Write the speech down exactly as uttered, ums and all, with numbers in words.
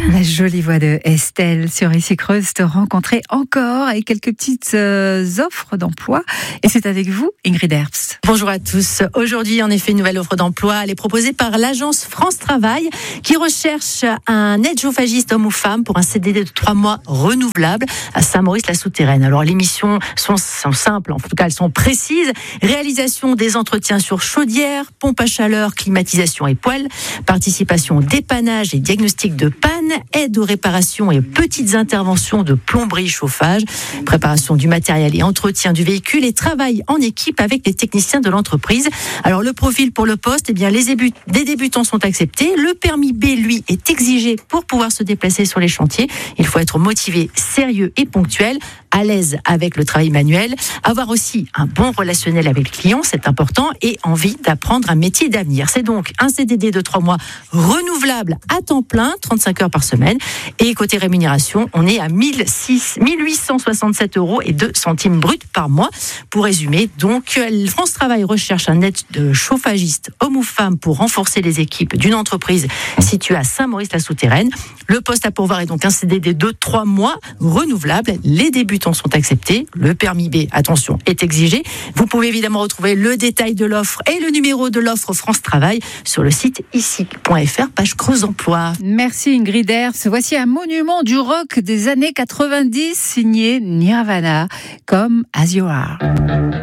La jolie voix de Estelle sur Ici Creuse te rencontrer encore avec quelques petites euh, offres d'emploi. Et c'est avec vous, Ingrid Herbst. Bonjour à tous. Aujourd'hui, en effet, une nouvelle offre d'emploi. Elle est proposée par l'agence France Travail qui recherche un aide-chauffagiste homme ou femme pour un C D D de trois mois renouvelable à Saint-Maurice-la-Souterraine. Alors, les missions sont, sont simples, en tout cas, elles sont précises. Réalisation des entretiens sur chaudière, pompe à chaleur, climatisation et poêle, participation au dépannage et diagnostic de panne, aide aux réparations et petites interventions de plomberie, chauffage, préparation du matériel et entretien du véhicule et travail en équipe avec les techniciens de l'entreprise. Alors le profil pour le poste, eh bien les début- des débutants sont acceptés. Le permis B, lui, est exigé pour pouvoir se déplacer sur les chantiers. Il faut être motivé, sérieux et ponctuel, à l'aise avec le travail manuel, avoir aussi un bon relationnel avec le client, c'est important, et envie d'apprendre un métier d'avenir. C'est donc un C D D de trois mois renouvelable à temps plein, trente-cinq heures par semaine. Et côté rémunération, on est à mille huit cent soixante-sept euros et deux centimes bruts par mois. Pour résumer, donc, France Travail recherche un aide de chauffagiste, homme ou femme, pour renforcer les équipes d'une entreprise située à Saint-Maurice-la-Souterraine. Le poste à pourvoir est donc un C D D de trois mois renouvelable. Les débutants sont acceptés. Le permis B, attention, est exigé. Vous pouvez évidemment retrouver le détail de l'offre et le numéro de l'offre France Travail sur le site ici point f r, page Creuse Emploi. Merci Ingrid Herbst. Voici un monument du rock des années quatre-vingt-dix signé Nirvana, comme As You Are.